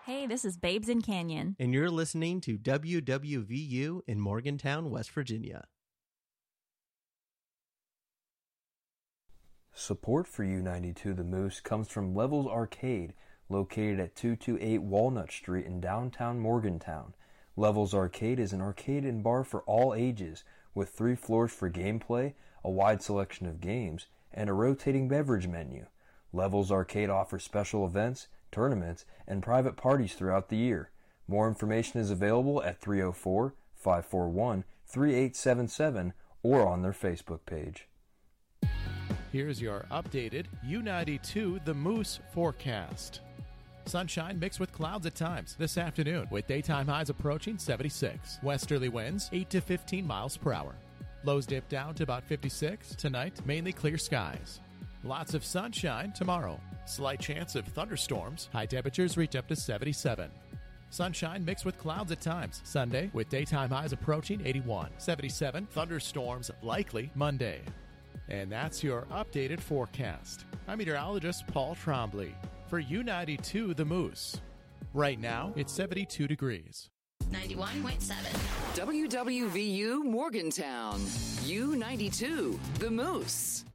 Hey, this is Babes in Canyon. And you're listening to WWVU in Morgantown, West Virginia. Support for U92 The Moose comes from Levels Arcade, located at 228 Walnut Street in downtown Morgantown. Levels Arcade is an arcade and bar for all ages, with 3 floors for gameplay, a wide selection of games, and a rotating beverage menu. Levels Arcade offers special events, tournaments, and private parties throughout the year. More information is available at 304-541-3877 or on their Facebook page. Here's your updated U92 The Moose forecast. Sunshine mixed with clouds at times this afternoon, with daytime highs approaching 76. Westerly winds 8 to 15 miles per hour. Lows dip down to about 56. Tonight, mainly clear skies. Lots of sunshine tomorrow. Slight chance of thunderstorms. High temperatures reach up to 77. Sunshine mixed with clouds at times. Sunday, with daytime highs approaching 81. 77. Thunderstorms likely Monday. And that's your updated forecast. I'm meteorologist Paul Trombley for U92 The Moose. Right now, it's 72 degrees. 91.7. WWVU Morgantown. U92 The Moose.